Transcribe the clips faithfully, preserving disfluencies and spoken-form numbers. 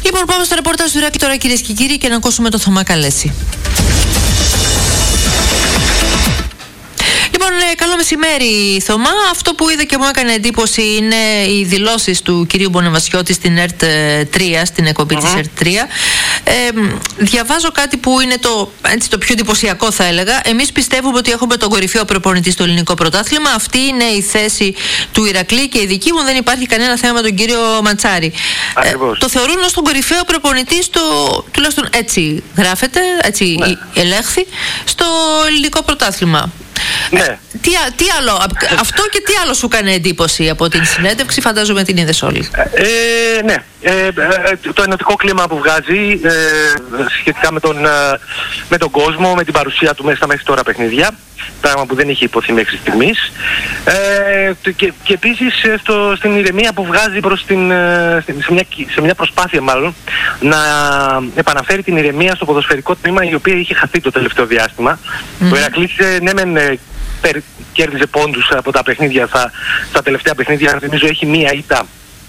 Λοιπόν, πάμε στο ρεπορτάζ του Ηράκλη τώρα, κυρίες και κύριοι, και να ακούσουμε το Θωμά Καλέση. Λοιπόν, καλό μεσημέρι, Θωμά. Αυτό που είδα και μου έκανε εντύπωση είναι οι δηλώσεις του κυρίου Μπονεβασιώτη στην ΕΡΤ τρία, στην εκπομπή mm-hmm. της ΕΡΤ τρία. Ε, διαβάζω κάτι που είναι το, έτσι, το πιο εντυπωσιακό, θα έλεγα. Εμείς πιστεύουμε ότι έχουμε τον κορυφαίο προπονητή στο ελληνικό πρωτάθλημα. Αυτή είναι η θέση του Ηρακλή και η δική μου. Δεν υπάρχει κανένα θέμα με τον κύριο Ματσάρη. Ε, το θεωρούν ως τον κορυφαίο προπονητή στο, τουλάχιστον έτσι γράφεται, έτσι ναι. ελέγχθη, στο ελληνικό πρωτάθλημα. Ναι. Τι, τι άλλο, αυτό και τι άλλο σου έκανε εντύπωση από την συνέντευξη, φαντάζομαι την είδες όλοι. Ε, ναι, ε, ε, το ενωτικό κλίμα που βγάζει ε, σχετικά με τον, με τον κόσμο, με την παρουσία του μέσα στα μέχρι τώρα παιχνίδια, πράγμα που δεν είχε υποθεί μέχρι στιγμής, ε, και, και επίσης στο, στην ηρεμία που βγάζει προς την, σε, μια, σε μια προσπάθεια μάλλον να επαναφέρει την ηρεμία στο ποδοσφαιρικό τμήμα, η οποία είχε χαθεί το τελευταίο διάστημα. Mm. Ο Ηρακλής, ναι μεν, κέρδιζε πόντους από τα παιχνίδια, στα, στα τελευταία παιχνίδια, νομίζω έχει μία ήττα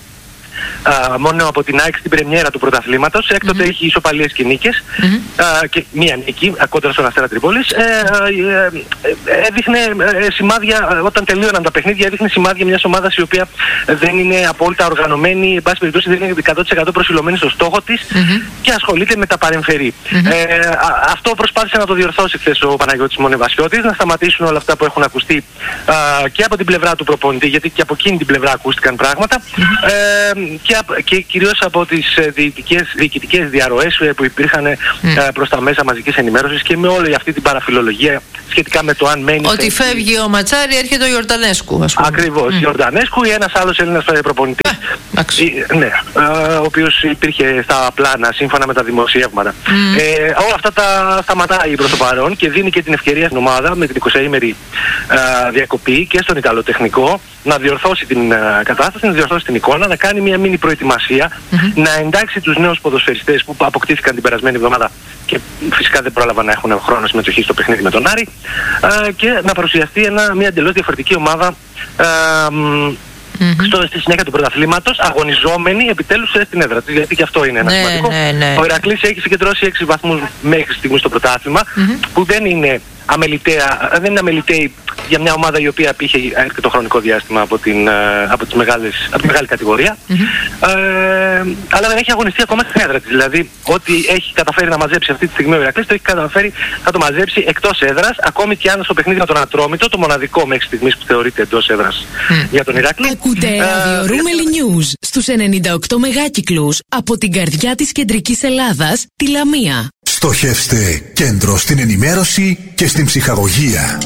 Uh, μόνο από την ΑΕΚ στην πρεμιέρα του πρωταθλήματος. Έκτοτε mm-hmm. έχει ισοπαλίες και νίκες mm-hmm. uh, και μία νίκη κόντρα στον Αστέρα Τρίπολης. Uh, uh, uh, έδειχνε uh, σημάδια, όταν τελείωναν τα παιχνίδια, έδειχνε σημάδια μιας ομάδας η οποία δεν είναι απόλυτα οργανωμένη, εν πάση περιπτώσει δεν είναι εκατό τοις εκατό προσιλωμένη στο στόχο της mm-hmm. και ασχολείται με τα παρεμφερή. Mm-hmm. Uh, αυτό προσπάθησε να το διορθώσει χθες ο Παναγιώτης Μονεβασιώτης, να σταματήσουν όλα αυτά που έχουν ακουστεί uh, και από την πλευρά του προπονητή, γιατί και από εκείνη την πλευρά ακούστηκαν πράγματα. Mm-hmm. Uh, Και, και κυρίως από τις διοικητικές, διοικητικές διαρροές που υπήρχαν mm. προς τα μέσα μαζικής ενημέρωσης και με όλη αυτή την παραφιλολογία σχετικά με το αν μένει... Ότι σε... φεύγει ο Ματσάρη, έρχεται ο Ιορδανέσκου, ας πούμε. Ακριβώς, mm. Ιορδανέσκου ή ένας άλλος Έλληνας προπονητής, ε, ναι, ε, ο οποίος υπήρχε στα πλάνα σύμφωνα με τα δημοσιεύματα. Mm. Ε, όλα αυτά τα σταματάει προς το παρόν και δίνει και την ευκαιρία στην ομάδα με την εικοσαήμερη ε, διακοπή και στον Ιταλοτεχνικό να διορθώσει την ε, κατάσταση, να διορθώσει την εικόνα, να κάνει μια μίνι προετοιμασία, mm-hmm. να εντάξει τους νέους ποδοσφαιριστές που αποκτήθηκαν την περασμένη εβδομάδα και φυσικά δεν πρόλαβαν να έχουν χρόνο συμμετοχή στο παιχνίδι με τον Άρη, ε, και να παρουσιαστεί ένα, μια εντελώς διαφορετική ομάδα ε, Mm-hmm. Στο, στη συνέχεια του πρωταθλήματος, αγωνιζόμενοι επιτέλους στην έδρα της, γιατί και αυτό είναι ένα ναι, σημαντικό. Ναι, ναι. Ο Ηρακλής έχει συγκεντρώσει έξι βαθμούς μέχρι στιγμής στο πρωτάθλημα, mm-hmm. που δεν είναι αμεληταία, δεν είναι αμεληταίη για μια ομάδα η οποία πήγε αρκετό χρονικό διάστημα από, την, από, τις μεγάλες, από τη μεγάλη κατηγορία, mm-hmm. ε, αλλά δεν έχει αγωνιστεί ακόμα στην έδρα της. Δηλαδή, ό,τι έχει καταφέρει να μαζέψει αυτή τη στιγμή ο Ηρακλής, το έχει καταφέρει να το μαζέψει εκτός έδρας, ακόμη και αν στο παιχνίδι με τον Ατρόμητο, το μοναδικό μέχρι στιγμής που θεωρείται εντός έδρας mm. για τον Ηρακλή. Ακούτε ράδιο Ρούμελι News στους ενενήντα οκτώ μεγάκυκλους από την καρδιά της κεντρικής Ελλάδας, τη Λαμία. Στοχεύστε κέντρο στην ενημέρωση και στην ψυχαγωγία.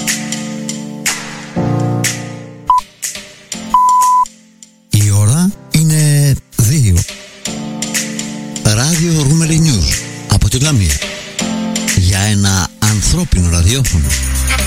Η ώρα είναι δύο. Ράδιο Ρούμελι News από τη Λαμία. Για ένα ανθρώπινο ραδιόφωνο.